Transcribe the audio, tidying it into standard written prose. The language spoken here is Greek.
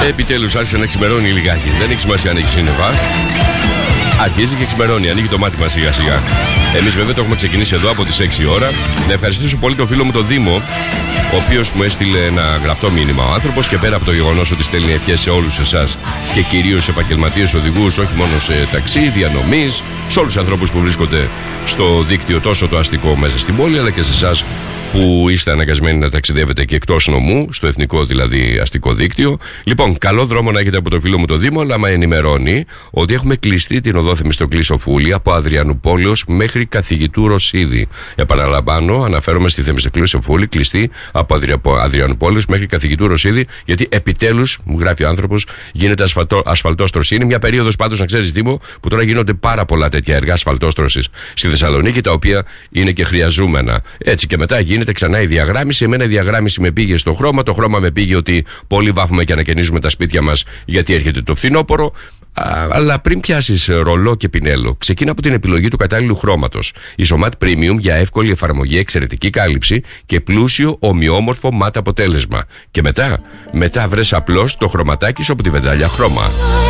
Επιτέλους άρχισε να ξημερώνει λιγάκι. Δεν έχει σημασία αν έχει σύννεφα. Αρχίζει και ξημερώνει, ανοίγει το μάτι μας σιγά σιγά. Εμείς βέβαια το έχουμε ξεκινήσει εδώ από τις 6 ώρα. Να ευχαριστήσω πολύ τον φίλο μου τον Δήμο, ο οποίος μου έστειλε ένα γραπτό μήνυμα ο άνθρωπος, και πέρα από το γεγονός ότι στέλνει ευχές σε όλους εσάς και κυρίως επαγγελματίες οδηγούς, όχι μόνο σε ταξί, διανομής, σε όλους τους ανθρώπους που βρίσκονται στο δίκτυο, τόσο το αστικό μέσα στην πόλη, αλλά και σε εσάς που είστε αναγκασμένοι να ταξιδεύετε και εκτός νομού, στο εθνικό δηλαδή αστικό δίκτυο. Λοιπόν, καλό δρόμο να έχετε από το φίλο μου το Δήμο, αλλά με ενημερώνει ότι έχουμε κλειστεί την οδό Θεμιστοκλή Σοφούλη από Αδριανουπόλεως μέχρι Καθηγητού Ρωσίδη. Επαναλαμβάνω, αναφέρομαι στη Θεμιστοκλή Σοφούλη, κλειστή από Αδριανουπόλεως μέχρι Καθηγητού Ρωσίδη, γιατί επιτέλους, μου γράφει ο άνθρωπος, γίνεται ασφαλτόστρωση. Είναι μια περίοδος πάντως, να ξέρεις Δήμο, που τώρα γίνονται πάρα πολλά τέτοια έργα ασφαλτόστρωσης στη Θεσσαλονίκη, τα οποία είναι και χρειαζούμενα. Έτσι και μετά γίνεται ξανά η διαγράμμιση. Εμένα η διαγράμμιση με πήγε στο χρώμα. Το χρώμα με πήγε ότι πολύ βάφουμε και ανακαινίζουμε τα σπίτια μας, γιατί έρχεται το φθινόπωρο. Αλλά πριν πιάσεις ρολό και πινέλο, ξεκίνα από την επιλογή του κατάλληλου χρώματος. Η Somat Premium για εύκολη εφαρμογή, εξαιρετική κάλυψη και πλούσιο ομοιόμορφο ματ αποτέλεσμα. Και μετά βρες απλώς το χρωματάκι σου από τη Βεντάλια Χρώμα.